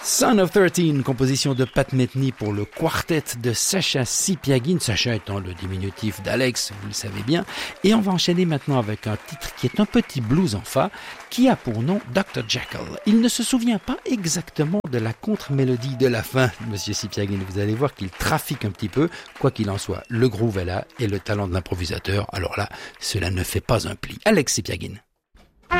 Son of 13, composition de Pat Metheny pour le quartet de Sacha Sipiagin, Sacha étant le diminutif d'Alex, vous le savez bien. Et on va enchaîner maintenant avec un titre qui est un petit blues en fa, qui a pour nom Dr. Jekyll. Il ne se souvient pas exactement de la contre-mélodie de la fin, Monsieur Sipiagin. Vous allez voir qu'il trafique un petit peu. Quoi qu'il en soit, le groove est là et le talent de l'improvisateur, alors là, cela ne fait pas un pli. Alex Sipiagin.